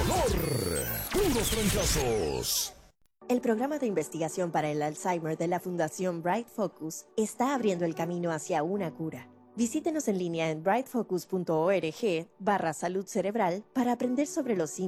dolor. Puros trancazos. El programa de investigación para el Alzheimer de la Fundación Bright Focus está abriendo el camino hacia una cura. Visítenos en línea en brightfocus.org/salud cerebral para aprender sobre los síntomas